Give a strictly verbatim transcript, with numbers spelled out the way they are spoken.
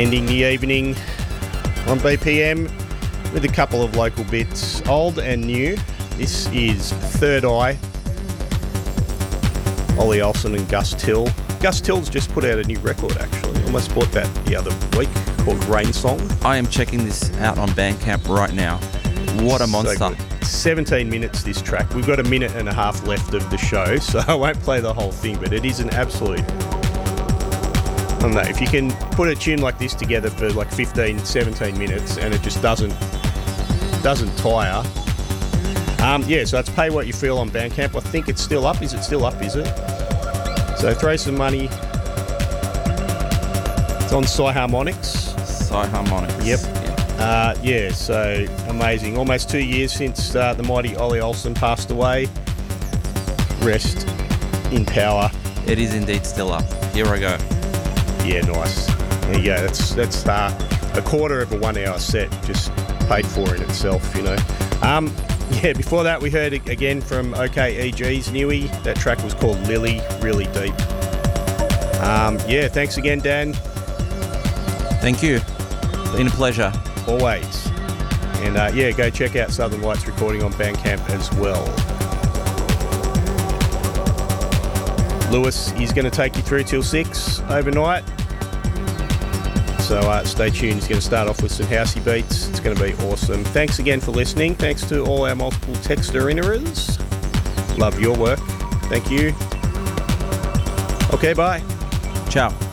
Ending the evening on B P M with a couple of local bits, old and new. This is Third Eye, Ollie Olsen and Gus Till. Gus Till's just put out a new record, actually. Almost bought that the other week, called Rain Song. I am checking this out on Bandcamp right now. What a monster. So good. seventeen minutes this track. We've got a minute and a half left of the show, so I won't play the whole thing, but it is an absolute... I don't know, if you can put a tune like this together for like fifteen, seventeen minutes and it just doesn't doesn't tire. Um, yeah, so that's Pay What You Feel on Bandcamp. I think it's still up. Is it still up, is it? So throw some money. It's on Psy Harmonics. Psy Harmonics. Yep. Yeah. Uh, yeah, so amazing. Almost two years since uh, the mighty Ollie Olsen passed away. Rest in power. It is indeed still up. Here I go. Yeah, nice. There you go. That's that's uh, a quarter of a one-hour set just paid for in itself, you know. Um, yeah, before that we heard it again from O K E G's Newy. That track was called Lily, really deep. Um, yeah, thanks again, Dan. Thank you. Been a pleasure. Always. And uh, yeah, go check out Southern Lights Recording on Bandcamp as well. Lewis is going to take you through till six overnight. So uh, stay tuned. He's going to start off with some housey beats. It's going to be awesome. Thanks again for listening. Thanks to all our multiple texter-innerers. Love your work. Thank you. Okay, bye. Ciao.